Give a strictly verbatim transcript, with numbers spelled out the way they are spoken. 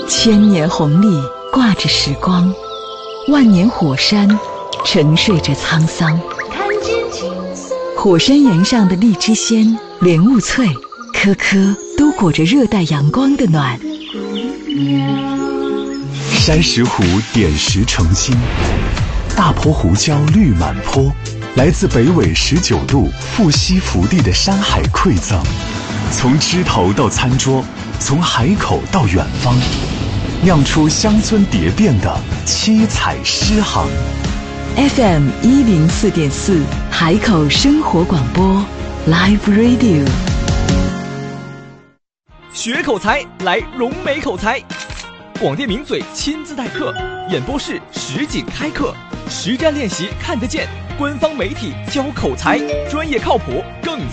千年红历挂着时光，万年火山沉睡着沧桑。火山岩上的荔枝鲜、莲雾脆，颗颗都裹着热带阳光的暖。 山石湖点石成金，大坡胡椒绿满坡，来自北纬十九度富硒福地的山海馈赠，从枝头到餐桌，从海口到远方，酿出乡村蝶变的七彩诗行。 F M 一零四点四海口生活广播 Live Radio。 学口才来融美口才，广电名嘴亲自代课，演播室实景开课，实战练习看得见，官方媒体教口才，专业靠谱更